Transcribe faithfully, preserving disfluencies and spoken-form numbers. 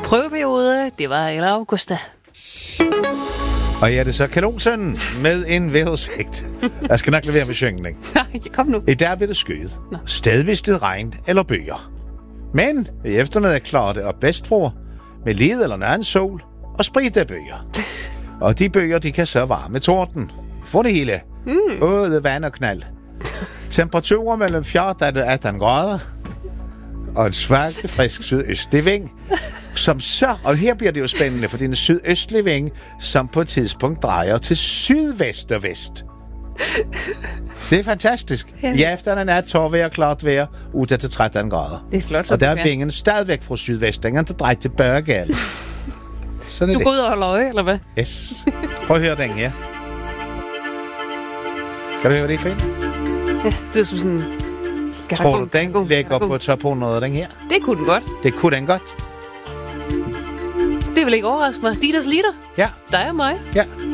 Prøveperiode, det var eller Augusta. Og ja, det er så Kanonsønnen med en vejrudsigt. Jeg skal nok lade være med syngning. Nej, kom nu. I dag bliver det skyet. Stedvist lidt regn eller bøger. Men i eftermiddag klarer det op vestfra med led eller nærmest sol og sprit af bøger. Og de bøger, de kan så varme torden. For det hele. Mm. Både vand og knald. Temperaturer mellem fjorten og atten grader. Og en svagt, frisk sydøstlig vind, som så, og her bliver det jo spændende, for det er en sydøstlig vind, som på et tidspunkt drejer til sydvest og vest. Det er fantastisk. Ja. I aftenen er tårvejr, klart vejr, ude til tretten grader. Det er flot. Og der er vingen stadigvæk fra sydvest, den kan ikke dreje tilbage galt. Sådan er du det. går ud og holder øje, eller hvad? Yes. Prøv at høre den her. Kan du høre det, fint? Ja, det er som sådan... Tror du, den lægger på top hundrede, den her? Det kunne den godt. Det kunne den godt. Det vil ikke overraske mig. Dieters liter. Ja. Der er mig. Ja.